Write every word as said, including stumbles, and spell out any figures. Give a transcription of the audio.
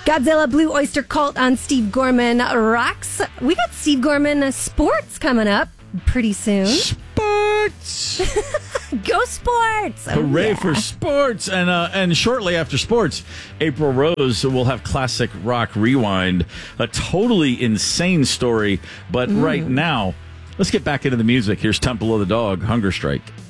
Godzilla Blue Oyster Cult on Steve Gorman Rocks. We got Steve Gorman Sports coming up pretty soon. Sports! Go sports! Oh, Hooray yeah. for sports. And uh, and shortly after sports, April Rose will have Classic Rock Rewind. A totally insane story. But mm. right now, let's get back into the music. Here's Temple of the Dog, Hunger Strike.